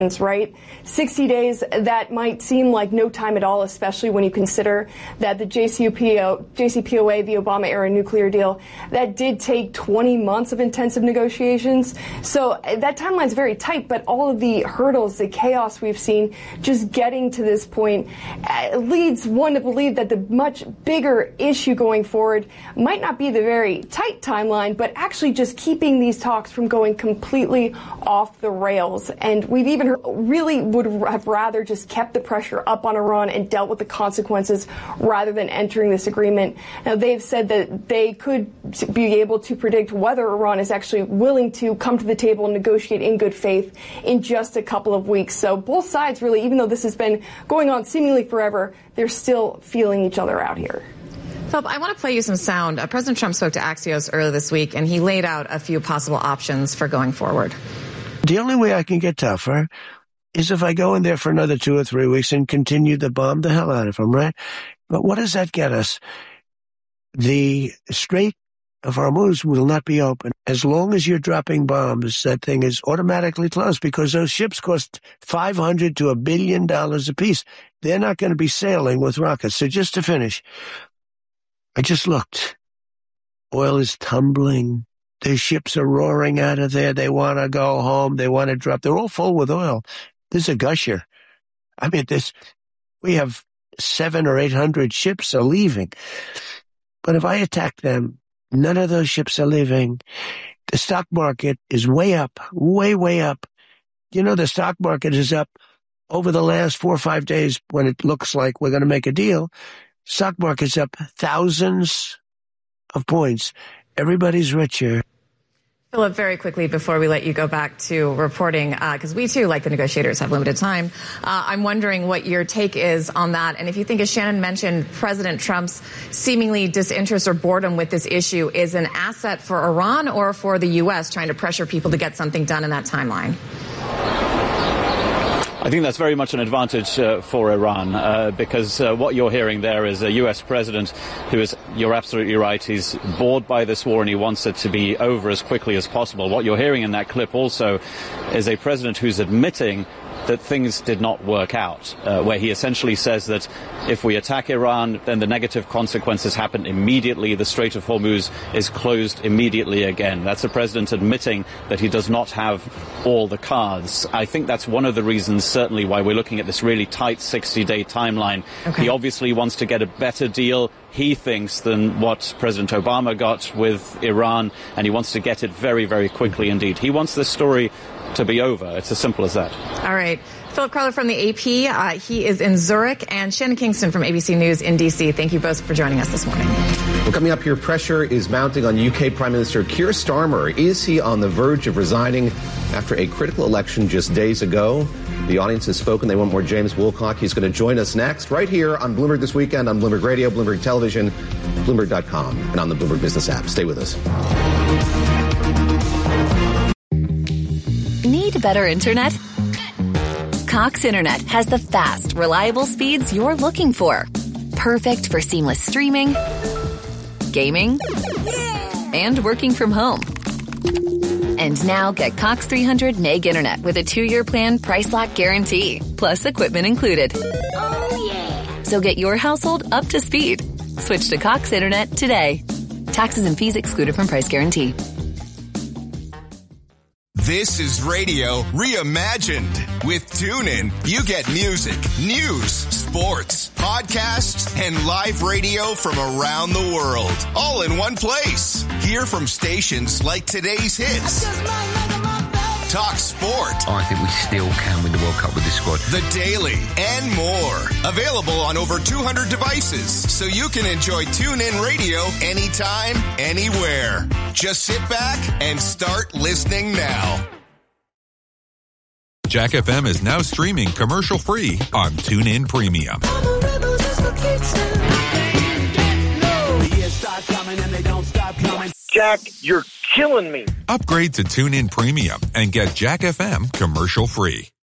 right? 60 days, that might seem like no time at all, especially when you consider that the JCPOA, the Obama-era nuclear deal, that did take 20 months of intensive negotiations. So that timeline's very tight, but all of the hurdles, the chaos we've seen just getting to this point leads one to believe that the much bigger issue going forward might not be the very tight timeline, but actually just keeping these talks from going completely off the rails. And we've even really would have rather just kept the pressure up on Iran and dealt with the consequences rather than entering this agreement. Now, they've said that they could be able to predict whether Iran is actually willing to come to the table and negotiate in good faith in just a couple of weeks. So both sides really, even though this has been going on seemingly forever, they're still feeling each other out here. Philip, I want to play you some sound. President Trump spoke to Axios earlier this week, and he laid out a few possible options for going forward. The only way I can get tougher is if I go in there for another 2 or 3 weeks and continue to bomb the hell out of them, right? But what does that get us? The Strait of Hormuz will not be open. As long as you're dropping bombs, that thing is automatically closed because those ships cost $500 to $1 billion apiece. They're not going to be sailing with rockets. So just to finish, I just looked. Oil is tumbling. Their ships are roaring out of there. They want to go home. They want to drop. They're all full with oil. This is a gusher. I mean, we have 700 or 800 ships are leaving. But if I attack them, none of those ships are leaving. The stock market is way up, way, way up. You know, the stock market is up over the last 4 or 5 days when it looks like we're going to make a deal. Stock market's up thousands of points. Everybody's richer. Philip, very quickly before we let you go back to reporting, because we too, like the negotiators, have limited time, I'm wondering what your take is on that. And if you think, as Shannon mentioned, President Trump's seemingly disinterest or boredom with this issue is an asset for Iran or for the U.S. trying to pressure people to get something done in that timeline? I think that's very much an advantage for Iran because what you're hearing there is a U.S. president who is, you're absolutely right, he's bored by this war and he wants it to be over as quickly as possible. What you're hearing in that clip also is a president who's admitting that things did not work out, where he essentially says that if we attack Iran, then the negative consequences happen immediately. The Strait of Hormuz is closed immediately again. That's a president admitting that he does not have all the cards. I think that's one of the reasons, certainly, why we're looking at this really tight 60-day timeline. Okay. He obviously wants to get a better deal, he thinks, than what President Obama got with Iran, and he wants to get it very, very quickly indeed. He wants this story to be over. It's as simple as that. All right. Philip Carler from the AP. He is in Zurich. And Shannon Kingston from ABC News in D.C. Thank you both for joining us this morning. Well, coming up here, pressure is mounting on UK Prime Minister Keir Starmer. Is he on the verge of resigning after a critical election just days ago? The audience has spoken. They want more James Woolcock. He's going to join us next right here on Bloomberg This Weekend, on Bloomberg Radio, Bloomberg Television, Bloomberg.com, and on the Bloomberg Business app. Stay with us. Need better internet? Cox Internet has the fast, reliable speeds you're looking for. Perfect for seamless streaming, gaming, and working from home. And now get Cox 300 meg internet with a 2-year plan, price lock guarantee, plus equipment included. Oh, yeah. So get your household up to speed. Switch to Cox Internet today. Taxes and fees excluded from price guarantee. This is radio reimagined. With TuneIn, you get music, news, sports, podcasts, and live radio from around the world, all in one place. Hear from stations like today's hits. Talk sport. I think we still can win the World Cup with this squad. The Daily and more. Available on over 200 devices, so you can enjoy TuneIn Radio anytime, anywhere. Just sit back and start listening now. Jack FM is now streaming commercial-free on TuneIn Premium. Jack, you're killing me. Upgrade to TuneIn Premium and get Jack FM commercial-free.